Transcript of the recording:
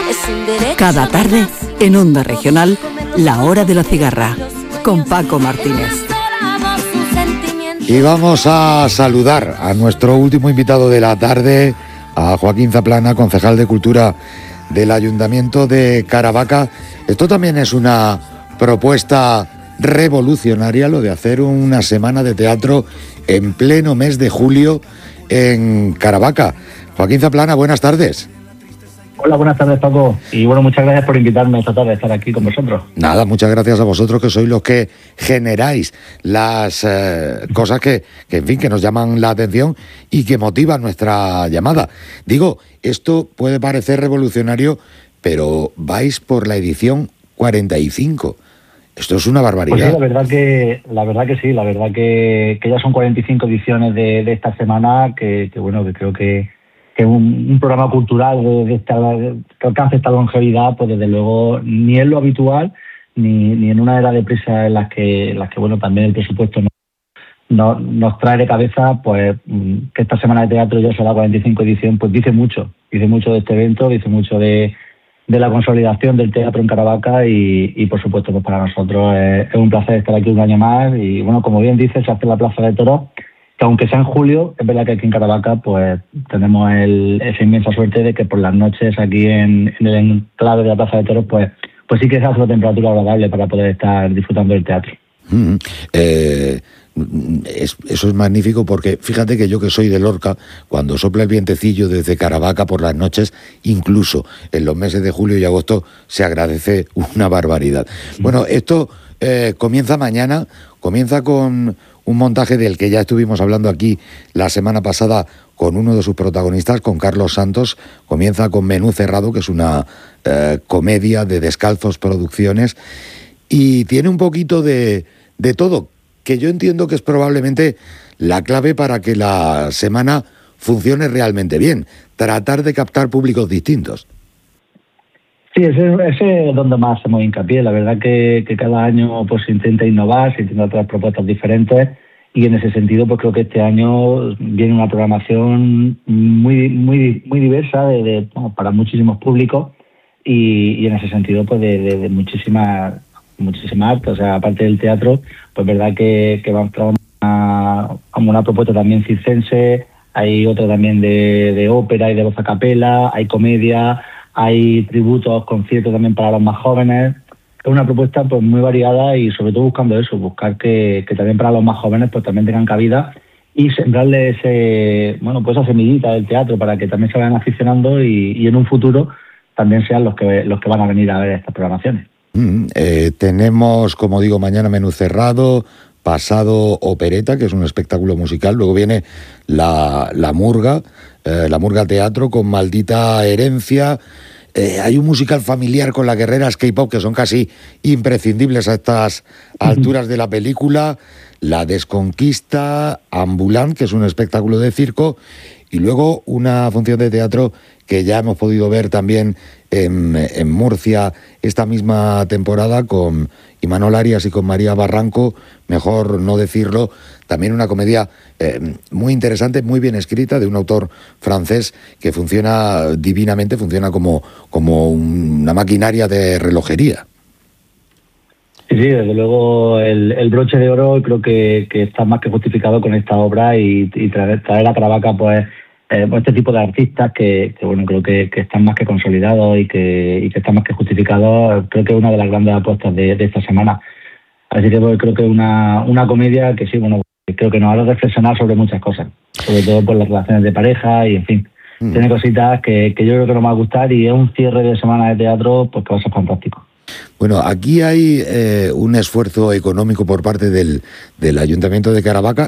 Cada tarde, en Onda Regional, La Hora de la Cigarra, con Paco Martínez. Y vamos a saludar a nuestro último invitado de la tarde, a Joaquín Zaplana, concejal de Cultura del Ayuntamiento de Caravaca. Esto también es una propuesta revolucionaria, lo de hacer una semana de teatro en pleno mes de julio en Caravaca. Joaquín Zaplana, buenas tardes. Hola, buenas tardes, Paco. Y bueno, muchas gracias por invitarme esta tarde a estar aquí con vosotros. Nada, muchas gracias a vosotros, que sois los que generáis las cosas que en fin, que nos llaman la atención y que motivan nuestra llamada. Digo, esto puede parecer revolucionario, pero vais por la edición 45. Esto es una barbaridad. Pues sí, la verdad que ya son 45 ediciones de esta semana, que bueno, que creo que un programa cultural que alcance esta longevidad, pues desde luego ni es lo habitual, ni en una era de prisa en las que bueno, también el presupuesto nos trae de cabeza, pues que esta semana de teatro ya sea la 45 edición, pues dice mucho de este evento, dice mucho de la consolidación del teatro en Caravaca y por supuesto, pues para nosotros es un placer estar aquí un año más. Y bueno, como bien dices, se hace la Plaza de Toros, que aunque sea en julio, es verdad que aquí en Caravaca pues tenemos esa inmensa suerte de que por las noches aquí en el enclave de la Plaza de Toros pues sí que se hace una temperatura agradable para poder estar disfrutando del teatro. Eso es magnífico, porque fíjate que yo, que soy de Lorca, cuando sopla el vientecillo desde Caravaca por las noches, incluso en los meses de julio y agosto, se agradece una barbaridad. Bueno, esto comienza mañana, comienza con un montaje del que ya estuvimos hablando aquí la semana pasada con uno de sus protagonistas, con Carlos Santos. Comienza con Menú Cerrado, que es una comedia de Descalzos Producciones, y tiene un poquito de todo, que yo entiendo que es probablemente la clave para que la semana funcione realmente bien, tratar de captar públicos distintos. Sí, ese es donde más hacemos hincapié. La verdad que cada año pues se intenta innovar, se intenta traer propuestas diferentes, y en ese sentido pues creo que este año viene una programación muy diversa para muchísimos púbicos, y en ese sentido pues de muchísimas arte. O sea, aparte del teatro, pues verdad que vamos a una propuesta también circense, hay otra también de ópera y de voz a capela, hay comedia, hay tributos, conciertos también para los más jóvenes. Es una propuesta pues muy variada, y sobre todo buscar que también para los más jóvenes pues también tengan cabida, y sembrarle esa semillita del teatro para que también se vayan aficionando y en un futuro también sean los que van a venir a ver estas programaciones. Tenemos, como digo, mañana Menú Cerrado, pasado Opereta, que es un espectáculo musical, luego viene la Murga Teatro con Maldita Herencia. Hay un musical familiar con las guerreras K-pop, que son casi imprescindibles a estas alturas de la película. La Desconquista, Ambulant, que es un espectáculo de circo, y luego una función de teatro que ya hemos podido ver también en Murcia esta misma temporada, con Imanol Arias y con María Barranco, Mejor no decirlo. También una comedia muy interesante, muy bien escrita, de un autor francés que funciona divinamente, funciona como una maquinaria de relojería. Sí, desde luego el broche de oro creo que está más que justificado con esta obra, y traer a Caravaca pues este tipo de artistas que bueno, creo que están más que consolidados y que están más que justificados. Creo que es una de las grandes apuestas de esta semana. Así que pues, creo que es una comedia que sí, bueno, creo que nos hará reflexionar sobre muchas cosas, sobre todo por las relaciones de pareja y en fin. Tiene cositas que yo creo que nos va a gustar, y es un cierre de semana de teatro pues que va a ser fantástico. Bueno, aquí hay un esfuerzo económico por parte del Ayuntamiento de Caravaca.